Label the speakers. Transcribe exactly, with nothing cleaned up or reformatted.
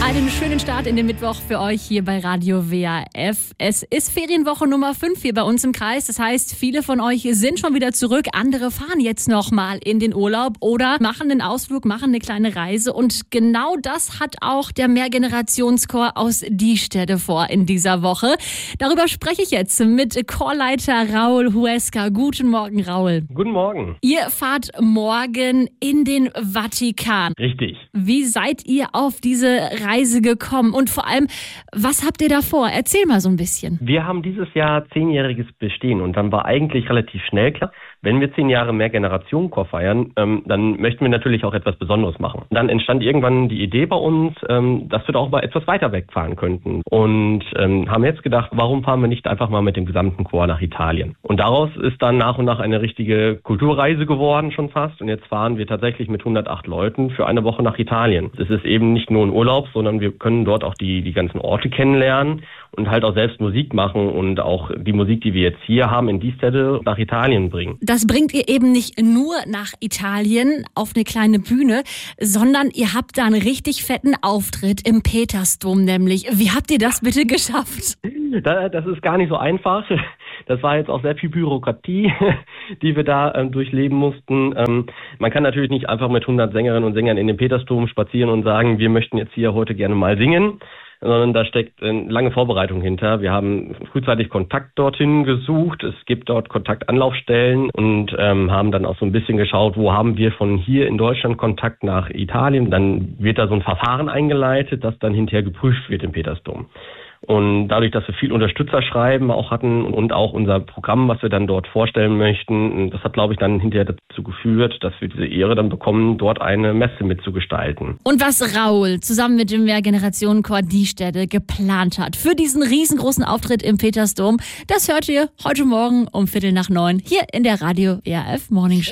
Speaker 1: Einen schönen Start in den Mittwoch für euch hier bei Radio W A F. Es ist Ferienwoche Nummer fünf hier bei uns im Kreis. Das heißt, viele von euch sind schon wieder zurück. Andere fahren jetzt noch mal in den Urlaub oder machen einen Ausflug, machen eine kleine Reise. Und genau das hat auch der Mehrgenerationschor aus Diestätte vor in dieser Woche. Darüber spreche ich jetzt mit Chorleiter Raul Huesca. Guten Morgen, Raul.
Speaker 2: Guten Morgen.
Speaker 1: Ihr fahrt morgen in den Vatikan.
Speaker 2: Richtig.
Speaker 1: Wie seid ihr auf diese Reise gekommen und vor allem, was habt ihr da vor? Erzähl mal so ein bisschen.
Speaker 2: Wir haben dieses Jahr zehnjähriges Bestehen und dann war eigentlich relativ schnell klar, wenn wir zehn Jahre Mehrgenerationenchor feiern, ähm, dann möchten wir natürlich auch etwas Besonderes machen. Dann entstand irgendwann die Idee bei uns, ähm, dass wir da auch mal etwas weiter wegfahren könnten und ähm, haben jetzt gedacht, warum fahren wir nicht einfach mal mit dem gesamten Chor nach Italien? Und daraus ist dann nach und nach eine richtige Kulturreise geworden schon fast und jetzt fahren wir tatsächlich mit hundertacht Leuten für eine Woche nach Italien. Es ist eben nicht nur ein Urlaub, sondern wir können dort auch die, die ganzen Orte kennenlernen und halt auch selbst Musik machen und auch die Musik, die wir jetzt hier haben in Diestätte, nach Italien bringen.
Speaker 1: Das bringt ihr eben nicht nur nach Italien auf eine kleine Bühne, sondern ihr habt da einen richtig fetten Auftritt im Petersdom nämlich. Wie habt ihr das bitte geschafft?
Speaker 2: Das ist gar nicht so einfach. Das war jetzt auch sehr viel Bürokratie, die wir da ähm, durchleben mussten. Ähm, man kann natürlich nicht einfach mit hundert Sängerinnen und Sängern in den Petersdom spazieren und sagen, wir möchten jetzt hier heute gerne mal singen, sondern da steckt eine lange Vorbereitung hinter. Wir haben frühzeitig Kontakt dorthin gesucht. Es gibt dort Kontaktanlaufstellen und ähm, haben dann auch so ein bisschen geschaut, wo haben wir von hier in Deutschland Kontakt nach Italien. Dann wird da so ein Verfahren eingeleitet, das dann hinterher geprüft wird im Petersdom. Und dadurch, dass wir viel Unterstützerschreiben auch hatten und auch unser Programm, was wir dann dort vorstellen möchten, das hat, glaube ich, dann hinterher dazu geführt, dass wir diese Ehre dann bekommen, dort eine Messe mitzugestalten.
Speaker 1: Und was Raul zusammen mit dem Mehrgenerationenchor Diestätte geplant hat für diesen riesengroßen Auftritt im Petersdom, das hört ihr heute Morgen um Viertel nach neun hier in der Radio W A F Morning Show.